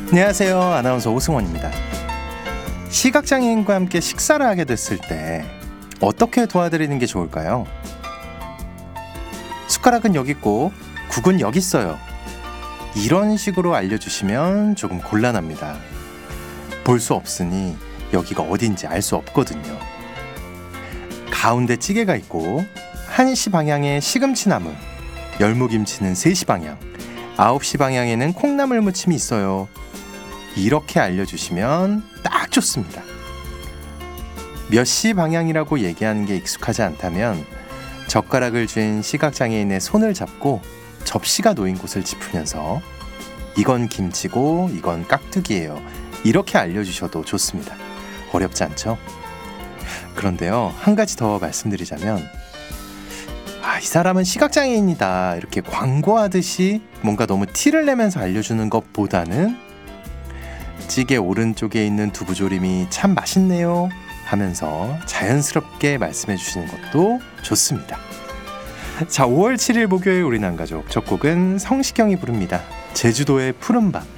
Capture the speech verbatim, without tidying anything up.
안녕하세요. 아나운서 오승원입니다. 시각장애인과 함께 식사를 하게 됐을 때 어떻게 도와드리는 게 좋을까요? 숟가락은 여기 있고 국은 여기 있어요. 이런 식으로 알려주시면 조금 곤란합니다. 볼 수 없으니 여기가 어딘지 알 수 없거든요. 가운데 찌개가 있고 한 시 방향에 시금치나물, 열무김치는 세 시 방향, 아홉 시 방향에는 콩나물 무침이 있어요. 이렇게 알려주시면 딱 좋습니다. 몇 시 방향이라고 얘기하는 게 익숙하지 않다면 젓가락을 쥔 시각장애인의 손을 잡고 접시가 놓인 곳을 짚으면서 이건 김치고 이건 깍두기예요. 이렇게 알려주셔도 좋습니다. 어렵지 않죠? 그런데요, 한 가지 더 말씀드리자면 아, 이 사람은 시각장애인이다 이렇게 광고하듯이 뭔가 너무 티를 내면서 알려주는 것보다는 찌개 오른쪽에 있는 두부조림이 참 맛있네요 하면서 자연스럽게 말씀해 주시는 것도 좋습니다. 자, 오월 칠일 목요일 우리 남가족, 첫 곡은 성시경이 부릅니다. 제주도의 푸른밤.